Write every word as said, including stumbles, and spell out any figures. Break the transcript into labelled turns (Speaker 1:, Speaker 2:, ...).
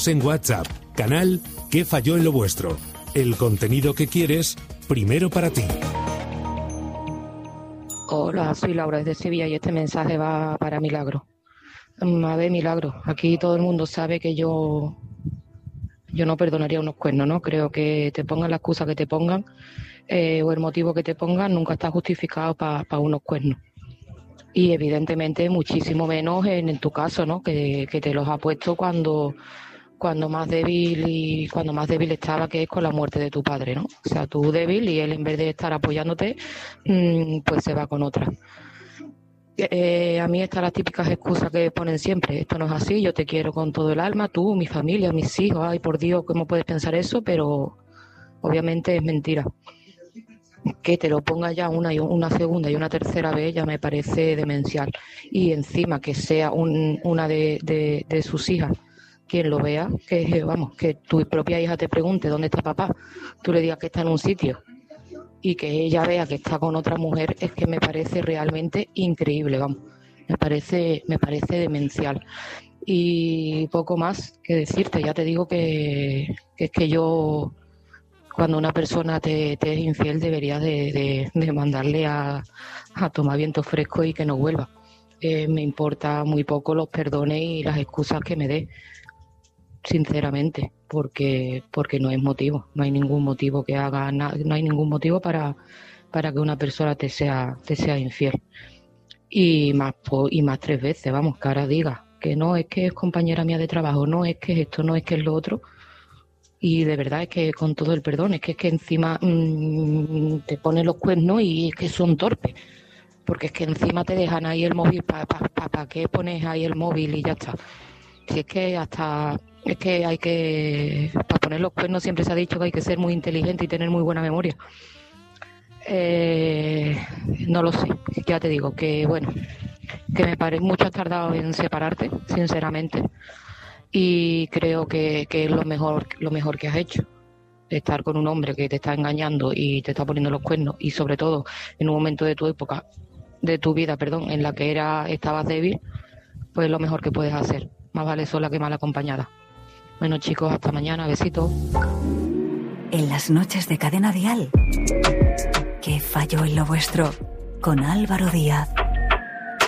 Speaker 1: Escríbenos en WhatsApp, canal ¿Qué falló en lo vuestro? El contenido que quieres, primero para ti.
Speaker 2: Hola, soy Laura desde Sevilla y este mensaje va para Milagro. A ver, Milagro, aquí todo el mundo sabe que yo yo no perdonaría unos cuernos, ¿no? Creo que te pongan la excusa que te pongan eh, o el motivo que te pongan nunca está justificado para pa unos cuernos. Y evidentemente muchísimo menos en, en tu caso, ¿no? Que, que te los ha puesto cuando cuando más débil y cuando más débil estaba, que es con la muerte de tu padre, ¿no? O sea, tú débil y él, en vez de estar apoyándote, mmm, pues se va con otra. Eh, a mí están las típicas excusas que ponen siempre. Esto no es así, yo te quiero con todo el alma, tú, mi familia, mis hijos. Ay, por Dios, ¿cómo puedes pensar eso? Pero obviamente es mentira. Que te lo ponga ya una, y una segunda y una tercera vez ya me parece demencial. Y encima que sea un, una de, de, de sus hijas quien lo vea, que vamos, que tu propia hija te pregunte dónde está papá, tú le digas que está en un sitio y que ella vea que está con otra mujer, es que me parece realmente increíble, vamos, me parece, me parece demencial. Y poco más que decirte, ya te digo que, que es que yo, cuando una persona te, te es infiel, deberías de, de, de mandarle a, a tomar viento fresco y que no vuelva. Eh, me importa muy poco los perdones y las excusas que me dé, sinceramente, porque porque no es motivo, no hay ningún motivo que haga, na, no hay ningún motivo para, para que una persona te sea te sea infiel. Y más y más tres veces, vamos, que ahora diga que no, es que es compañera mía de trabajo, no es que es esto, no es que es lo otro. Y de verdad es que con todo el perdón, es que es que encima mmm, te ponen los cuernos y es que son torpes. Porque es que encima te dejan ahí el móvil, ¿para pa, pa, pa qué pones ahí el móvil y ya está? Si es que hasta, es que hay que, para poner los cuernos siempre se ha dicho que hay que ser muy inteligente y tener muy buena memoria. Eh, no lo sé, ya te digo que bueno, que me parece mucho has tardado en separarte, sinceramente, y creo que, que es lo mejor, lo mejor que has hecho. Estar con un hombre que te está engañando y te está poniendo los cuernos, y sobre todo en un momento de tu época, de tu vida, perdón, en la que era, estabas débil, pues es lo mejor que puedes hacer. Más vale sola que mal acompañada. Bueno, chicos, hasta mañana. Besitos.
Speaker 3: En las noches de Cadena Dial, ¿qué falló en lo vuestro? Con Álvaro Díaz.